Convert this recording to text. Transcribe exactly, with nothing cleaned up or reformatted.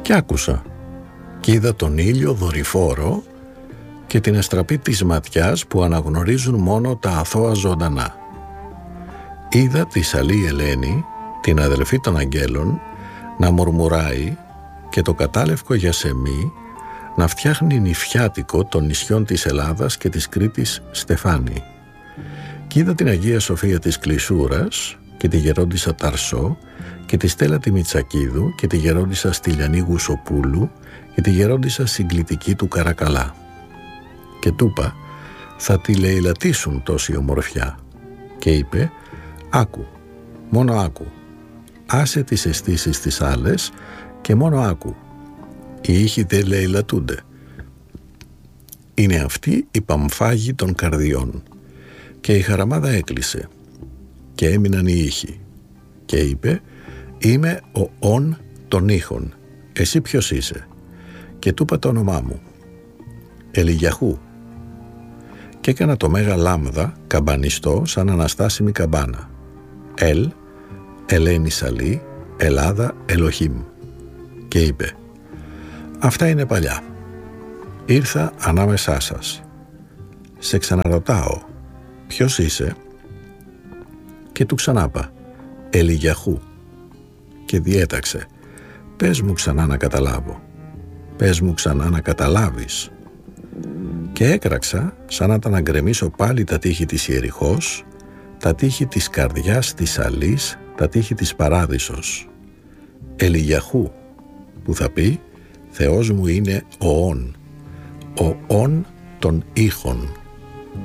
Κι άκουσα κι είδα τον ήλιο δορυφόρο και την αστραπή της ματιάς που αναγνωρίζουν μόνο τα αθώα ζωντανά. Είδα τη Σαλή Ελένη, την αδελφή των αγγέλων, να μουρμουράει και το κατάλευκο Γιασεμί να φτιάχνει νηφιάτικο των νησιών της Ελλάδας και της Κρήτης Στεφάνη. Κι είδα την Αγία Σοφία της Κλεισούρας και τη γερόντισσα Ταρσό και τη Στέλλα τη Μητσακίδου και τη γερόντισσα Στυλιανή Γουσοπούλου και τη γερόντισσα Συγκλητική του Καρακαλά. Και του είπα, θα τη λαιλατίσουν τόση ομορφιά. Και είπε, άκου, μόνο άκου. Άσε τις αισθήσεις τις άλλες και μόνο άκου. Οι ήχοι δεν λαιλατούνται. Είναι αυτή η παμφάγη των καρδιών. Και η χαραμάδα έκλεισε και έμειναν οι ήχοι. Και είπε, είμαι ο ον των ήχων. Εσύ ποιος είσαι? Και του είπα το όνομά μου. Ελιγιαχού. Και έκανα το μέγα λάμδα καμπανιστό σαν αναστάσιμη καμπάνα. Ελ, Ελένη Σαλή, Ελλάδα, Ελοχήμ. Και είπε, αυτά είναι παλιά. Ήρθα ανάμεσά σας. Σε ξαναρωτάω, ποιος είσαι? Και του ξανάπα, Ελιγιαχού. Και διέταξε, πες μου ξανά να καταλάβω. Πες μου ξανά να καταλάβεις. Και έκραξα σαν να τα αναγκρεμίσω πάλι τα τείχη της Ιεριχώς, τα τείχη της καρδιάς της Αλής, τα τείχη της Παράδεισος. Ελιγιαχού, που θα πει, Θεός μου είναι ο ον, ο ον των ήχων.